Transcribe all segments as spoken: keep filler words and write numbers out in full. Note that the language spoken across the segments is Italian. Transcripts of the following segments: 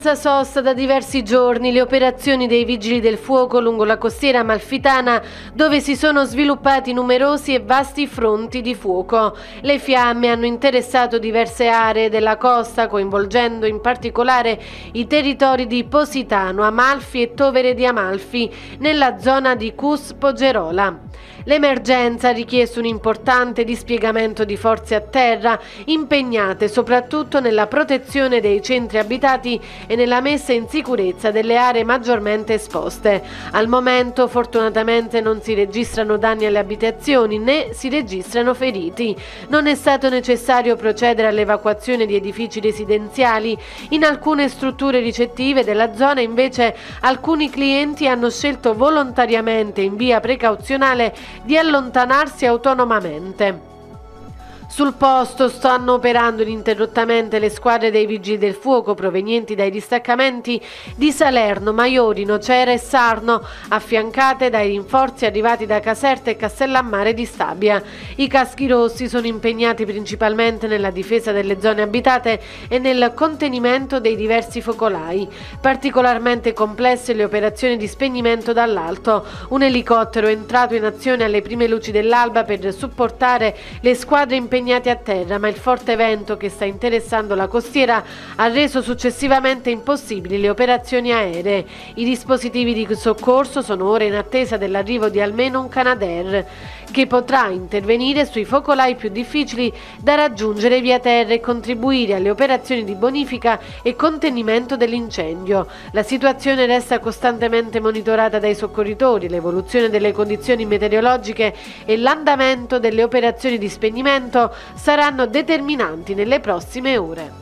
Senza sosta da diversi giorni le operazioni dei vigili del fuoco lungo la costiera amalfitana, dove si sono sviluppati numerosi e vasti fronti di fuoco. Le fiamme hanno interessato diverse aree della costa, coinvolgendo in particolare i territori di Positano, Amalfi e Tovere di Amalfi, nella zona di Cus Pogerola. L'emergenza ha richiesto un importante dispiegamento di forze a terra, impegnate soprattutto nella protezione dei centri abitati e nella messa in sicurezza delle aree maggiormente esposte. Al momento fortunatamente non si registrano danni alle abitazioni né si registrano feriti. Non è stato necessario procedere all'evacuazione di edifici residenziali. In alcune strutture ricettive della zona invece alcuni clienti hanno scelto volontariamente in via precauzionale di allontanarsi autonomamente. Sul posto stanno operando ininterrottamente le squadre dei vigili del fuoco provenienti dai distaccamenti di Salerno, Maiori, Nocera e Sarno, affiancate dai rinforzi arrivati da Caserta e Castellammare di Stabia. I caschi rossi sono impegnati principalmente nella difesa delle zone abitate e nel contenimento dei diversi focolai. Particolarmente complesse le operazioni di spegnimento dall'alto. Un elicottero è entrato in azione alle prime luci dell'alba per supportare le squadre impegnate a terra, ma il forte vento che sta interessando la costiera ha reso successivamente impossibili le operazioni aeree. I dispositivi di soccorso sono ora in attesa dell'arrivo di almeno un Canadair, che potrà intervenire sui focolai più difficili da raggiungere via terra e contribuire alle operazioni di bonifica e contenimento dell'incendio. La situazione resta costantemente monitorata dai soccorritori. L'evoluzione delle condizioni meteorologiche e l'andamento delle operazioni di spegnimento saranno determinanti nelle prossime ore.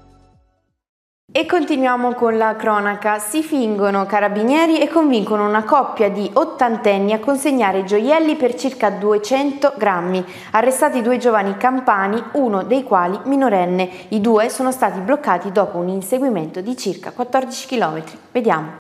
E continuiamo con la cronaca. Si fingono carabinieri e convincono una coppia di ottantenni a consegnare gioielli per circa duecento grammi. Arrestati due giovani campani, uno dei quali minorenne. I due sono stati bloccati dopo un inseguimento di circa quattordici chilometri. Vediamo.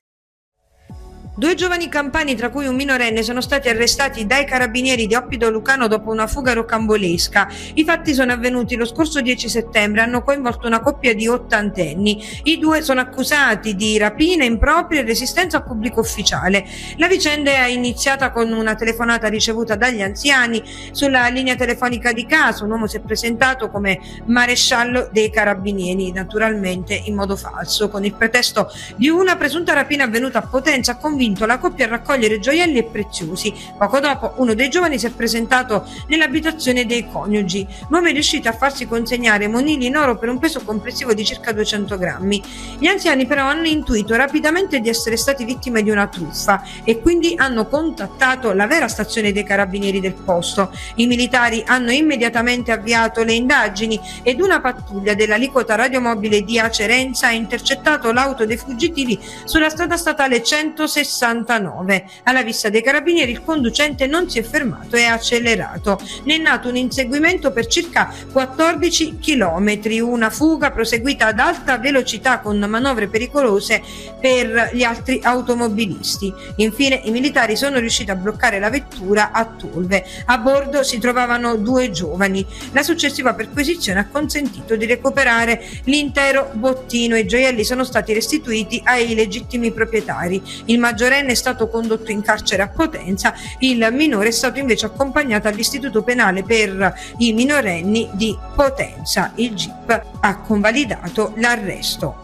Due giovani campani, tra cui un minorenne, sono stati arrestati dai carabinieri di Oppido Lucano dopo una fuga rocambolesca. I fatti sono avvenuti lo scorso dieci settembre, hanno coinvolto una coppia di ottantenni. I due sono accusati di rapina impropria e resistenza a pubblico ufficiale. La vicenda è iniziata con una telefonata ricevuta dagli anziani sulla linea telefonica di casa. Un uomo si è presentato come maresciallo dei carabinieri, naturalmente in modo falso, con il pretesto di una presunta rapina avvenuta a Potenza, ha convinto la coppia a raccogliere gioielli e preziosi. Poco dopo uno dei giovani si è presentato nell'abitazione dei coniugi. L'uomo è riuscito a farsi consegnare monili in oro per un peso complessivo di circa duecento grammi. Gli anziani però hanno intuito rapidamente di essere stati vittime di una truffa e quindi hanno contattato la vera stazione dei carabinieri del posto. I militari hanno immediatamente avviato le indagini ed una pattuglia dell'aliquota radiomobile di Acerenza ha intercettato l'auto dei fuggitivi sulla strada statale centosessantanove. Alla vista dei carabinieri il conducente non si è fermato e ha accelerato. Ne è nato un inseguimento per circa quattordici chilometri, una fuga proseguita ad alta velocità con manovre pericolose per gli altri automobilisti. Infine i militari sono riusciti a bloccare la vettura a Tolve. A bordo si trovavano due giovani. La successiva perquisizione ha consentito di recuperare l'intero bottino e i gioielli sono stati restituiti ai legittimi proprietari. Il maggiorenne è stato condotto in carcere a Potenza, il minore è stato invece accompagnato all'istituto penale per i minorenni di Potenza. Il G I P ha convalidato l'arresto.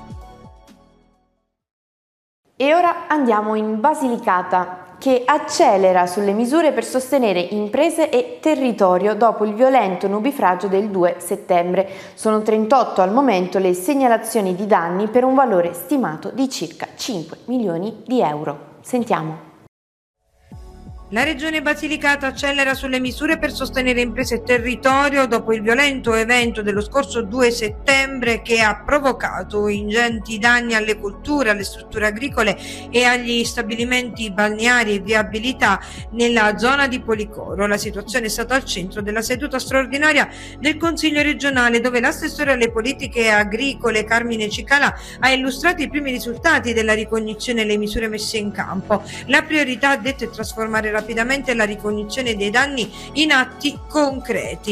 E ora andiamo in Basilicata, che accelera sulle misure per sostenere imprese e territorio dopo il violento nubifragio del due settembre. Sono trentotto al momento le segnalazioni di danni per un valore stimato di circa cinque milioni di euro. Sentiamo. La Regione Basilicata accelera sulle misure per sostenere imprese e territorio dopo il violento evento dello scorso due settembre che ha provocato ingenti danni alle colture, alle strutture agricole e agli stabilimenti balneari e viabilità nella zona di Policoro. La situazione è stata al centro della seduta straordinaria del Consiglio regionale, dove l'assessore alle politiche agricole Carmine Cicalà ha illustrato i primi risultati della ricognizione e le misure messe in campo. La priorità, ha detto, è trasformare rapidamente la ricognizione dei danni in atti concreti.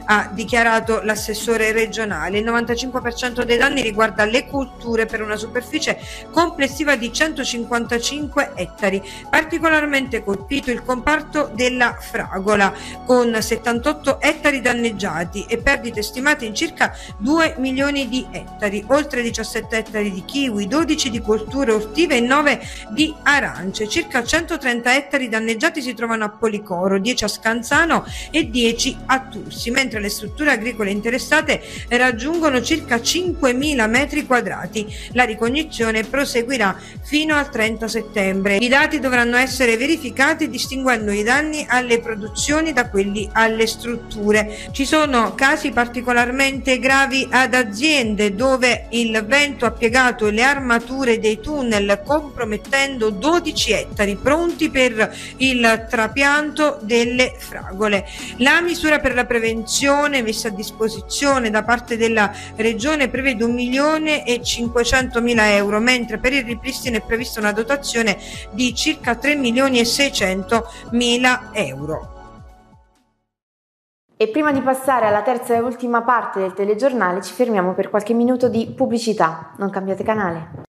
ha dichiarato l'assessore regionale. Il novantacinque per cento dei danni riguarda le colture per una superficie complessiva di centocinquantacinque ettari. Particolarmente colpito il comparto della fragola, con settantotto ettari danneggiati e perdite stimate in circa due milioni di ettari, oltre diciassette ettari di kiwi, dodici di colture ortive e nove di arance. Circa centotrenta ettari danneggiati si trovano a Policoro, dieci a Scanzano e dieci a Tursi, mentre le strutture agricole interessate raggiungono circa cinquemila metri quadrati. La ricognizione proseguirà fino al trenta settembre. I dati dovranno essere verificati distinguendo i danni alle produzioni da quelli alle strutture. Ci sono casi particolarmente gravi ad aziende dove il vento ha piegato le armature dei tunnel, compromettendo dodici ettari pronti per il trapianto delle fragole. La misura per la prevenzione messa a disposizione da parte della Regione prevede un milione e cinquecentomila euro, mentre per il ripristino è prevista una dotazione di circa tre milioni e seicentomila euro. E prima di passare alla terza e ultima parte del telegiornale ci fermiamo per qualche minuto di pubblicità. Non cambiate canale.